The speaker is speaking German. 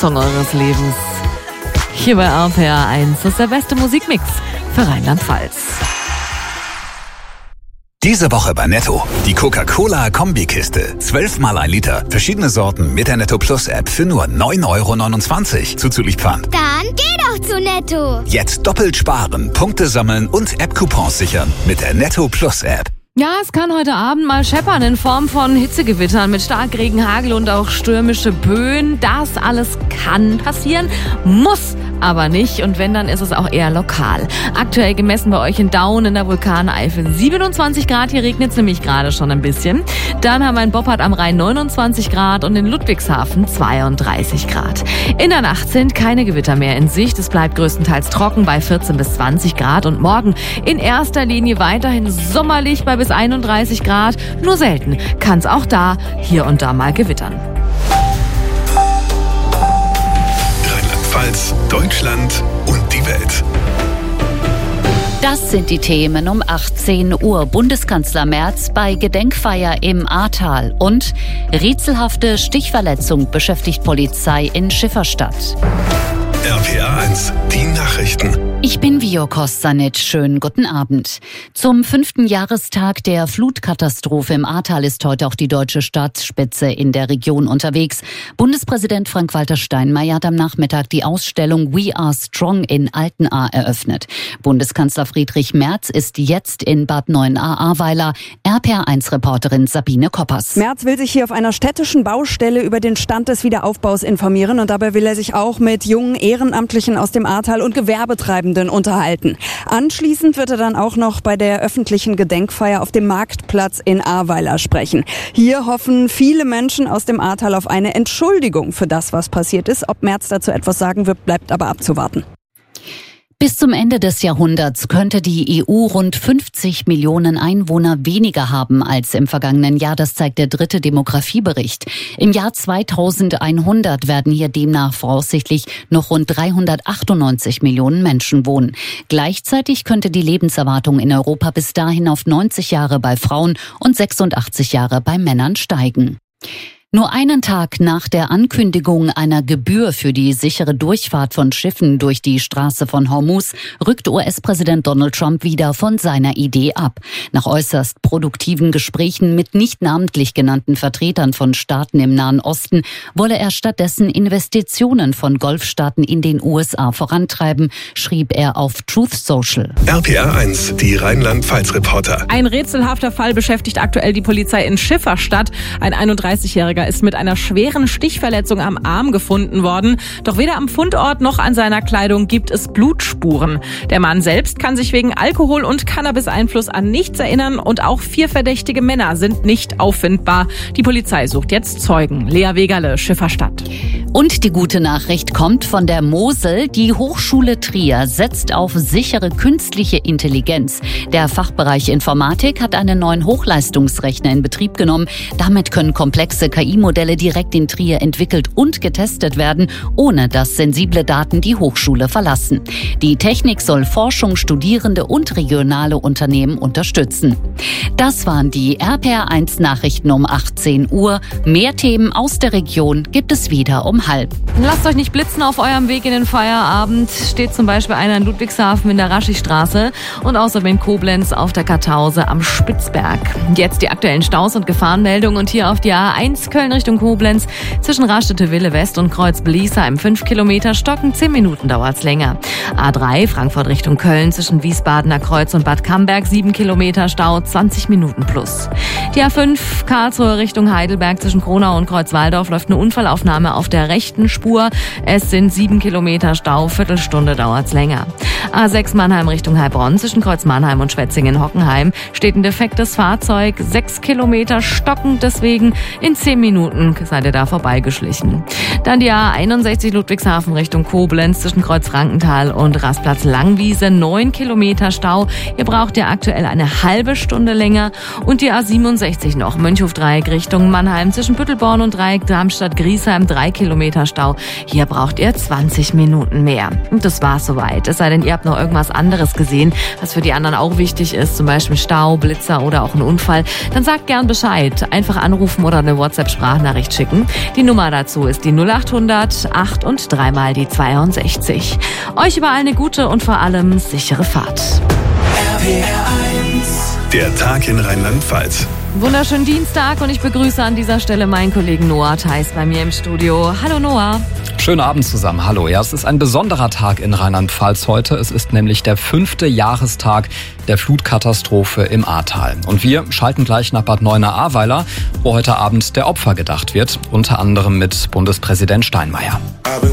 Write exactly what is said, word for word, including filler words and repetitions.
Song eures Lebens. Hier bei R P R eins, das ist der beste Musikmix für Rheinland-Pfalz. Diese Woche bei Netto. Die Coca-Cola-Kombikiste. Zwölfmal ein Liter. Verschiedene Sorten mit der Netto Plus App für nur neun Euro neunundzwanzig. Zuzüglich Pfand. Dann geh doch zu Netto. Jetzt doppelt sparen, Punkte sammeln und App-Coupons sichern mit der Netto Plus App. Ja, es kann heute Abend mal scheppern in Form von Hitzegewittern mit Starkregen, Hagel und auch stürmische Böen. Das alles kann passieren, muss aber nicht. Und wenn, dann ist es auch eher lokal. Aktuell gemessen bei euch in Daun in der Vulkaneifel siebenundzwanzig Grad. Hier regnet es nämlich gerade schon ein bisschen. Dann haben wir in Boppard am Rhein neunundzwanzig Grad und in Ludwigshafen zweiunddreißig Grad. In der Nacht sind keine Gewitter mehr in Sicht. Es bleibt größtenteils trocken bei vierzehn bis zwanzig Grad. Und morgen in erster Linie weiterhin sommerlich bei bis einunddreißig Grad. Nur selten kann es auch da hier und da mal gewittern. Rheinland-Pfalz, Deutschland und die Welt. Das sind die Themen um achtzehn Uhr. Bundeskanzler Merz bei Gedenkfeier im Ahrtal. Und rätselhafte Stichverletzung beschäftigt Polizei in Schifferstadt. R P R eins, die Nachrichten. Ich bin Vio Kostanic. Schönen guten Abend. Zum fünften Jahrestag der Flutkatastrophe im Ahrtal ist heute auch die deutsche Staatsspitze in der Region unterwegs. Bundespräsident Frank-Walter Steinmeier hat am Nachmittag die Ausstellung We Are Strong in Altenahr eröffnet. Bundeskanzler Friedrich Merz ist jetzt in Bad Neuenahr-Ahrweiler. R P R eins Reporterin Sabine Koppers. Merz will sich hier auf einer städtischen Baustelle über den Stand des Wiederaufbaus informieren und dabei will er sich auch mit jungen Ehrenamtlichen aus dem Ahrtal und Gewerbetreibenden unterhalten. Anschließend wird er dann auch noch bei der öffentlichen Gedenkfeier auf dem Marktplatz in Ahrweiler sprechen. Hier hoffen viele Menschen aus dem Ahrtal auf eine Entschuldigung für das, was passiert ist. Ob Merz dazu etwas sagen wird, bleibt aber abzuwarten. Bis zum Ende des Jahrhunderts könnte die E U rund fünfzig Millionen Einwohner weniger haben als im vergangenen Jahr. Das zeigt der dritte Demografiebericht. Im Jahr zweitausendeinhundert werden hier demnach voraussichtlich noch rund dreihundertachtundneunzig Millionen Menschen wohnen. Gleichzeitig könnte die Lebenserwartung in Europa bis dahin auf neunzig Jahre bei Frauen und sechsundachtzig Jahre bei Männern steigen. Nur einen Tag nach der Ankündigung einer Gebühr für die sichere Durchfahrt von Schiffen durch die Straße von Hormuz rückt U S-Präsident Donald Trump wieder von seiner Idee ab. Nach äußerst produktiven Gesprächen mit nicht namentlich genannten Vertretern von Staaten im Nahen Osten wolle er stattdessen Investitionen von Golfstaaten in den U S A vorantreiben, schrieb er auf Truth Social. R P R eins, die Rheinland-Pfalz-Reporter. Ein rätselhafter Fall beschäftigt aktuell die Polizei in Schifferstadt. Ein einunddreißigjähriger ist mit einer schweren Stichverletzung am Arm gefunden worden. Doch weder am Fundort noch an seiner Kleidung gibt es Blutspuren. Der Mann selbst kann sich wegen Alkohol- und Cannabis-Einfluss an nichts erinnern und auch vier verdächtige Männer sind nicht auffindbar. Die Polizei sucht jetzt Zeugen. Lea Wegerle, Schifferstadt. Und die gute Nachricht kommt von der Mosel. Die Hochschule Trier setzt auf sichere künstliche Intelligenz. Der Fachbereich Informatik hat einen neuen Hochleistungsrechner in Betrieb genommen. Damit können komplexe K I-Modelle direkt in Trier entwickelt und getestet werden, ohne dass sensible Daten die Hochschule verlassen. Die Technik soll Forschung, Studierende und regionale Unternehmen unterstützen. Das waren die R P R eins Nachrichten um achtzehn Uhr. Mehr Themen aus der Region gibt es wieder um halb. Lasst euch nicht blitzen auf eurem Weg in den Feierabend. Steht zum Beispiel einer in Ludwigshafen in der Raschistraße und außerdem in Koblenz auf der Kartause am Spitzberg. Jetzt die aktuellen Staus und Gefahrenmeldungen und hier auf die A eins Köln Richtung Koblenz zwischen Raststätte-Wille West und Kreuz-Bliesheim fünf Kilometer stocken, zehn Minuten dauert's länger. A drei Frankfurt Richtung Köln zwischen Wiesbadener Kreuz und Bad Camberg sieben Kilometer Stau, zwanzig Minuten plus. Die A fünf Karlsruhe Richtung Heidelberg zwischen Kronau und Kreuzwaldorf läuft eine Unfallaufnahme auf der rechten Spur. Es sind sieben Kilometer Stau, Viertelstunde dauert's länger. A sechs Mannheim Richtung Heilbronn zwischen Kreuz Mannheim und Schwetzingen-Hockenheim steht ein defektes Fahrzeug, sechs Kilometer stockend, deswegen in zehn Minuten seid ihr da vorbeigeschlichen. Dann die A einundsechzig Ludwigshafen Richtung Koblenz zwischen Kreuz Frankenthal und Rastplatz Langwiese, neun Kilometer Stau. Ihr braucht ja aktuell eine halbe Stunde länger. Und die A siebenundsechzig noch, Mönchhof-Dreieck Richtung Mannheim zwischen Büttelborn und Dreieck Darmstadt-Griesheim, drei Kilometer Stau. Hier braucht ihr zwanzig Minuten mehr. Und das war's soweit. Es sei denn, ihr habt noch irgendwas anderes gesehen, was für die anderen auch wichtig ist, zum Beispiel Stau, Blitzer oder auch ein Unfall, dann sagt gern Bescheid. Einfach anrufen oder eine WhatsApp-Sprachnachricht schicken. Die Nummer dazu ist die null acht hundert acht und dreimal die zweiundsechzig. Euch überall eine gute und vor allem sichere Fahrt. R P R eins. Der Tag in Rheinland-Pfalz. Wunderschönen Dienstag und ich begrüße an dieser Stelle meinen Kollegen Noah Theis bei mir im Studio. Hallo Noah. Schönen Abend zusammen. Hallo. Ja, es ist ein besonderer Tag in Rheinland-Pfalz heute. Es ist nämlich der fünfte Jahrestag der Flutkatastrophe im Ahrtal. Und wir schalten gleich nach Bad Neuenahr-Ahrweiler, wo heute Abend der Opfer gedacht wird, unter anderem mit Bundespräsident Steinmeier. I've been